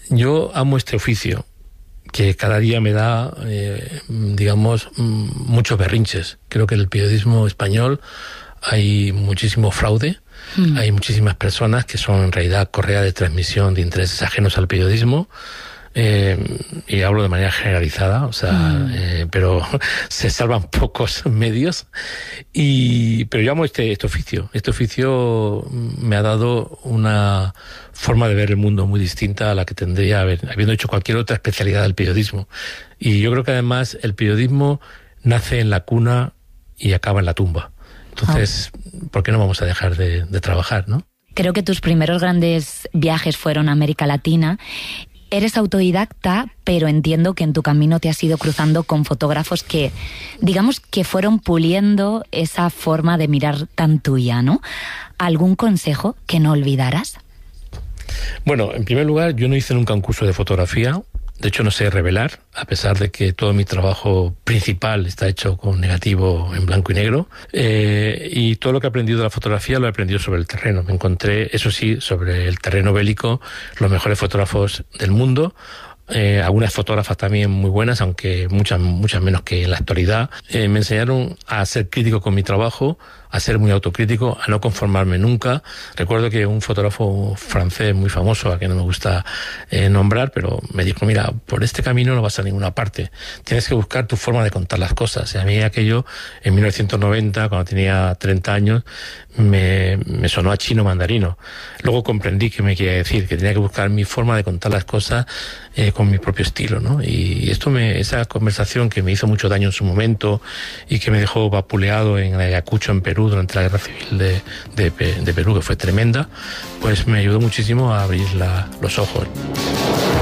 yo amo este oficio, que cada día me da, muchos berrinches. Creo que en el periodismo español hay muchísimo fraude, hay muchísimas personas que son en realidad correa de transmisión de intereses ajenos al periodismo, y hablo de manera generalizada, pero se salvan pocos medios, pero yo amo este oficio. Este oficio me ha dado una forma de ver el mundo muy distinta a la que tendría habiendo hecho cualquier otra especialidad del periodismo. Y yo creo que además el periodismo nace en la cuna y acaba en la tumba. Entonces, ¿por qué no vamos a dejar de trabajar, no? Creo que tus primeros grandes viajes fueron a América Latina. Eres autodidacta, pero entiendo que en tu camino te has ido cruzando con fotógrafos que, digamos, que fueron puliendo esa forma de mirar tan tuya, ¿no? ¿Algún consejo que no olvidaras? Bueno, en primer lugar, yo no hice nunca un curso de fotografía. De hecho, no sé revelar, a pesar de que todo mi trabajo principal está hecho con negativo en blanco y negro. Y todo lo que he aprendido de la fotografía lo he aprendido sobre el terreno. Me encontré, eso sí, sobre el terreno bélico, los mejores fotógrafos del mundo. Algunas fotógrafas también muy buenas, aunque muchas menos que en la actualidad. Me enseñaron a ser crítico con mi trabajo, a ser muy autocrítico, a no conformarme nunca. Recuerdo que un fotógrafo francés muy famoso, a quien no me gusta nombrar, pero me dijo, mira, por este camino no vas a ninguna parte. Tienes que buscar tu forma de contar las cosas. Y a mí aquello, en 1990, cuando tenía 30 años, me sonó a chino mandarino. Luego comprendí qué me quería decir, que tenía que buscar mi forma de contar las cosas con mi propio estilo, ¿no? Y esa conversación que me hizo mucho daño en su momento y que me dejó vapuleado en Ayacucho, en Perú, durante la guerra civil de Perú, que fue tremenda, pues me ayudó muchísimo a abrir los ojos.